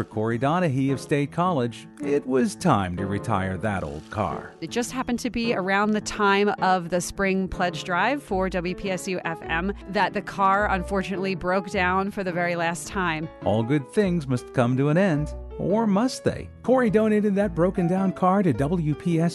for Corey Donahue of State College, it was time to retire that old car. It just happened to be around the time of the spring pledge drive for WPSU FM that the car unfortunately broke down for the very last time. All good things must come to an end. Or must they? Corey donated that broken down car to WPSU